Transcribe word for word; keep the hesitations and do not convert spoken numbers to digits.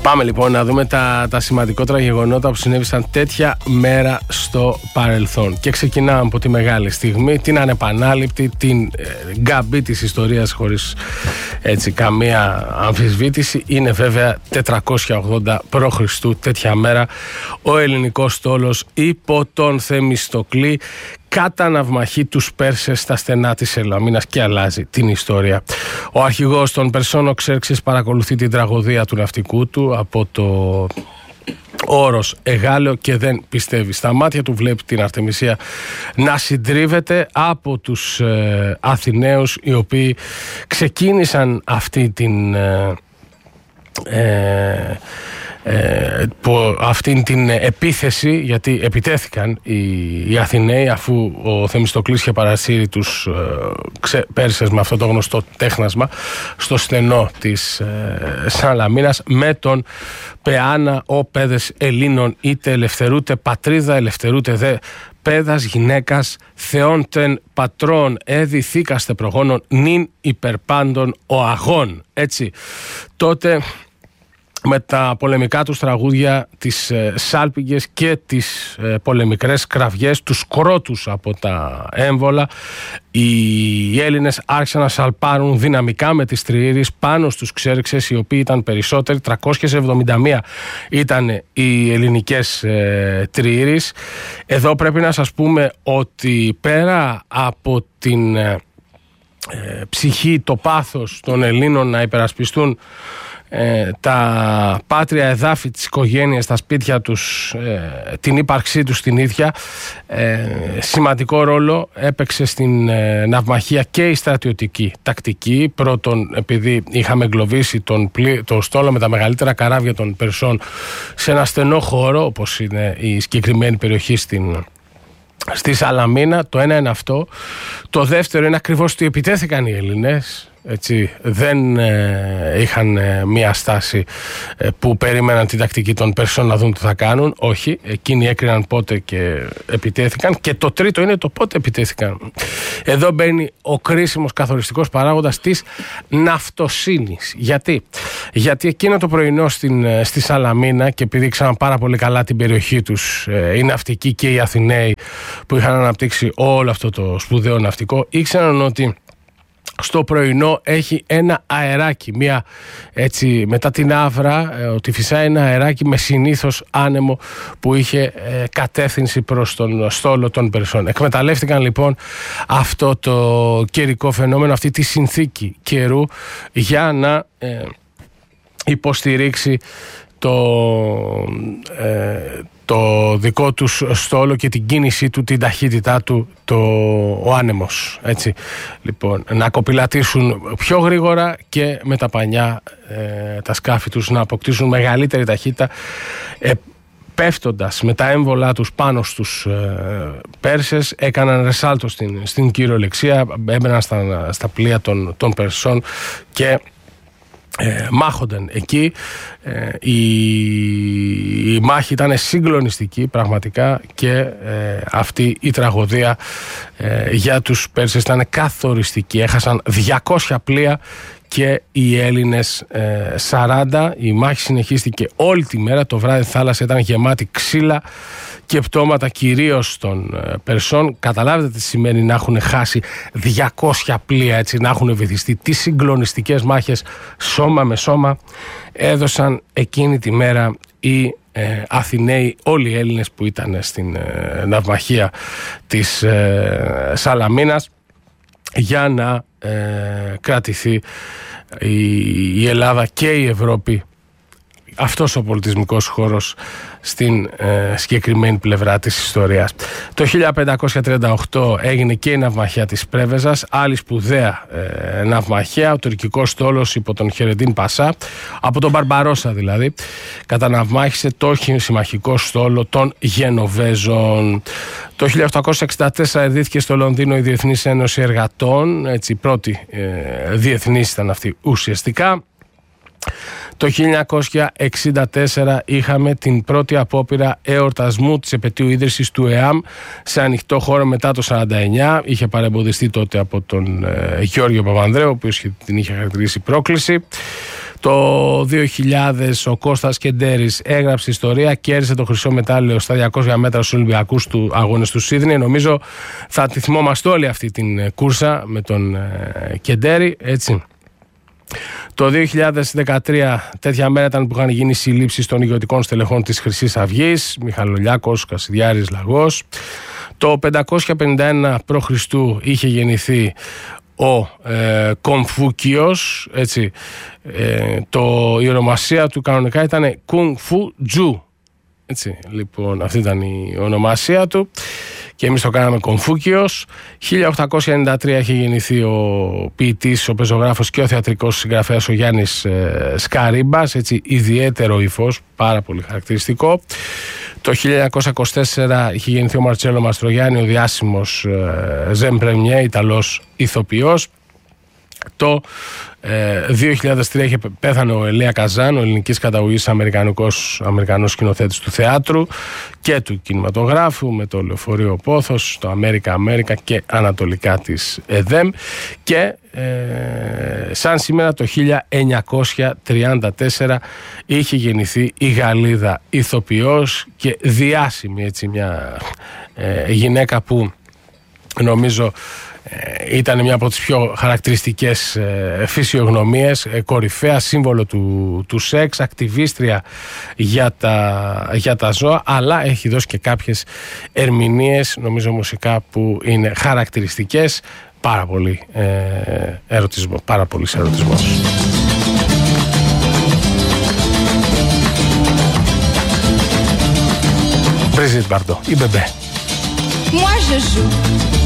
Πάμε λοιπόν να δούμε τα, τα σημαντικότερα γεγονότα που συνέβησαν τέτοια μέρα στο παρελθόν. Και ξεκινάμε από τη μεγάλη στιγμή, την ανεπανάληπτη, την ε, γκαμπή της ιστορίας χωρίς έτσι καμία αμφισβήτηση. Είναι βέβαια τετρακόσια ογδόντα π.Χ. τέτοια μέρα ο ελληνικός στόλος υπό τον Θεμιστοκλή καταναυμαχεί τους Πέρσες στα στενά της Σαλαμίνας και αλλάζει την ιστορία. Ο αρχηγός των Περσών, ο Ξέρξης, παρακολουθεί την τραγωδία του ναυτικού του από το όρος Εγάλεο και δεν πιστεύει στα μάτια του. Βλέπει την Αρτεμισία να συντρίβεται από τους ε, Αθηναίους, οι οποίοι ξεκίνησαν αυτή την ε, ε, Ε, που αυτήν την επίθεση, γιατί επιτέθηκαν οι, οι Αθηναίοι, αφού ο Θεμιστοκλής είχε παρασύρει τους ε, ξε, Πέρσες με αυτό το γνωστό τέχνασμα στο στενό της ε, Σαλαμίνας, με τον Πεάνα ο πέδες Ελλήνων, είτε ελευθερούτε πατρίδα, ελευθερούτε δε πέδας γυναίκας, θεόντεν πατρών έδιθήκαστε προγόνων, νυν υπερπάντων ο αγών. Έτσι, τότε με τα πολεμικά τους τραγούδια, τις ε, σάλπιγγες και τις ε, πολεμικές κραυγές, τους κρότους από τα έμβολα, οι Έλληνες άρχισαν να σαλπάρουν δυναμικά με τις τριήρεις πάνω στους Ξέρξες, οι οποίοι ήταν περισσότεροι. τριακόσιες εβδομήντα μία ήταν οι ελληνικές ε, τριήρεις. Εδώ πρέπει να σας πούμε ότι πέρα από την ε, ε, ψυχή, το πάθος των Ελλήνων να υπερασπιστούν Ε, τα πάτρια εδάφη της οικογένειας, τα σπίτια τους, ε, την ύπαρξή τους την ίδια, ε, σημαντικό ρόλο έπαιξε στην ε, ναυμαχία και η στρατιωτική τακτική. Πρώτον, επειδή είχαμε εγκλωβίσει τον, πλή, τον στόλο με τα μεγαλύτερα καράβια των Περσών σε ένα στενό χώρο, όπως είναι η συγκεκριμένη περιοχή στην στη Σαλαμίνα. Το ένα είναι αυτό. Το δεύτερο είναι ακριβώς ότι επιτέθηκαν οι Έλληνες. Έτσι, δεν ε, είχαν ε, μία στάση ε, που περίμεναν την τακτική των Περσών να δουν τι θα κάνουν. Όχι, εκείνοι έκριναν πότε και επιτέθηκαν. Και το τρίτο είναι το πότε επιτέθηκαν. Εδώ μπαίνει ο κρίσιμος καθοριστικός παράγοντας της ναυτοσύνης. Γιατί? Γιατί εκείνο το πρωινό στην, στη Σαλαμίνα, και επειδή ήξεραν πάρα πολύ καλά την περιοχή τους ε, οι ναυτικοί και οι Αθηναίοι που είχαν αναπτύξει όλο αυτό το σπουδαίο ναυτικό, ήξεραν ότι στο πρωινό έχει ένα αεράκι, μια, έτσι, μετά την Αύρα, ε, ότι φυσάει ένα αεράκι με συνήθως άνεμο που είχε ε, κατεύθυνση προς τον στόλο των Περσών. Εκμεταλλεύτηκαν λοιπόν αυτό το καιρικό φαινόμενο, αυτή τη συνθήκη καιρού, για να ε, υποστηρίξει το, ε, το δικό τους στόλο και την κίνησή του, την ταχύτητά του, το, ο άνεμος. Έτσι. Λοιπόν, να κοπηλατήσουν πιο γρήγορα και με τα πανιά ε, τα σκάφη τους να αποκτήσουν μεγαλύτερη ταχύτητα, ε, πέφτοντας με τα έμβολά τους πάνω στους ε, Πέρσες. Έκαναν ρεσάλτο στην, στην κυριολεξία, έμπαιναν στα, στα πλοία των, των Περσών και Ε, μάχονταν εκεί. Ε, η, η μάχη ήταν συγκλονιστική πραγματικά, και ε, αυτή η τραγωδία ε, για τους Πέρσες ήταν καθοριστική. Έχασαν διακόσια πλοία και οι Έλληνες ε, σαράντα. Η μάχη συνεχίστηκε όλη τη μέρα. Το βράδυ η θάλασσα ήταν γεμάτη ξύλα και πτώματα, κυρίως των ε, Περσών. Καταλάβετε τι σημαίνει να έχουν χάσει διακόσια πλοία, έτσι, να έχουν βυθιστεί. Τι συγκλονιστικές μάχες σώμα με σώμα έδωσαν εκείνη τη μέρα οι ε, Αθηναίοι, όλοι οι Έλληνες που ήταν στην ε, ναυμαχία της ε, Σαλαμίνας, για να ε, κρατηθεί η, η Ελλάδα και η Ευρώπη, αυτός ο πολιτισμικός χώρος, στην ε, συγκεκριμένη πλευρά της ιστορίας. Το χίλια πεντακόσια τριάντα οκτώ έγινε και η ναυμαχία της Πρέβεζας, άλλη σπουδαία ε, ναυμαχία. Ο τουρκικός στόλος υπό τον Χερεντίν Πασά, από τον Μπαρμπαρόσα δηλαδή, καταναυμάχησε το συμμαχικό στόλο των Γενοβέζων. Το χίλια οκτακόσια εξήντα τέσσερα ιδρύθηκε στο Λονδίνο η Διεθνής Ένωση Εργατών, έτσι, η πρώτη ε, διεθνής ήταν αυτή ουσιαστικά. Το χίλια εννιακόσια εξήντα τέσσερα είχαμε την πρώτη απόπειρα εορτασμού της επετείου ίδρυσης του ΕΑΜ σε ανοιχτό χώρο μετά το σαράντα εννιά. Είχε παρεμποδιστεί τότε από τον ε, Γιώργο Παπανδρέου, ο οποίος την είχε χαρακτηρίσει πρόκληση. Το δύο χιλιάδες ο Κώστας Κεντέρης έγραψε ιστορία, κέρδισε το χρυσό μετάλλιο στα διακόσια μέτρα στους Ολυμπιακούς του αγώνες του Σίδνεϊ. Νομίζω θα τη θυμόμαστε όλοι αυτή την κούρσα με τον ε, Κεντέρη, έτσι. Το δύο χιλιάδες δεκατρία τέτοια μέρα ήταν που είχαν γίνει συλλήψεις των ηγετικών στελεχών της Χρυσής Αυγής, Μιχαλολιάκος, Κασιδιάρης, Λαγός. Το πεντακόσια πενήντα ένα π.Χ. είχε γεννηθεί ο ε, Κομφούκιος, έτσι. Ε, το, η ονομασία του κανονικά ήταν Κουνγκ Φου Τζου, έτσι. Λοιπόν, αυτή ήταν η ονομασία του και εμείς το κάναμε Κομφούκιος. χίλια οκτακόσια ενενήντα τρία είχε γεννηθεί ο ποιητής, ο πεζογράφος και ο θεατρικός συγγραφέας ο Γιάννης ε, Σκαρίμπας, έτσι, ιδιαίτερο υφός, πάρα πολύ χαρακτηριστικό. Το χίλια εννιακόσια είκοσι τέσσερα είχε γεννηθεί ο Μαρτσέλο Μαστρογιάννη, ο διάσημος ε, Ζεν Πρεμιέ, Ιταλός ηθοποιός. Το ε, δύο χιλιάδες τρία είχε πέθανε ο Ελία Καζάν, ο ελληνικής καταγωγής Αμερικανικός, Αμερικανός σκηνοθέτης του θεάτρου και του κινηματογράφου, με το Λεωφορείο Πόθος, το Αμέρικα Αμέρικα και ανατολικά της ΕΔΕΜ. Και ε, σαν σήμερα το χίλια εννιακόσια τριάντα τέσσερα είχε γεννηθεί η Γαλλίδα ηθοποιός και διάσημη, έτσι, μια ε, γυναίκα που νομίζω ήταν μια από τις πιο χαρακτηριστικές ε, φυσιογνωμίες, ε, κορυφαία, σύμβολο του, του σεξ, ακτιβίστρια για τα, για τα ζώα, αλλά έχει δώσει και κάποιες ερμηνείες, νομίζω μουσικά, που είναι χαρακτηριστικές. Πάρα πολύ ε, ερωτισμό, πάρα πολύ ερωτισμός. Brigitte Bardot, η Μπεμπέ. Moi je joue